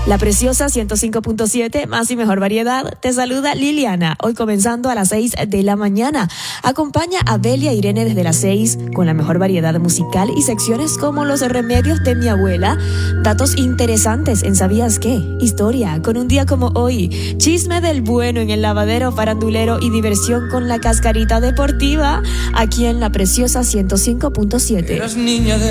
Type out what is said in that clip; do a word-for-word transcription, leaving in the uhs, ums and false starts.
La Preciosa ciento cinco punto siete, más y mejor variedad. Te saluda Liliana, hoy comenzando a las seis de la mañana. Acompaña a Belia Irene desde las seis con la mejor variedad musical y secciones como los remedios de mi abuela, datos interesantes en ¿Sabías qué? Historia con un día como hoy, chisme del bueno en el lavadero farandulero y diversión con la cascarita deportiva aquí en La Preciosa ciento cinco punto siete.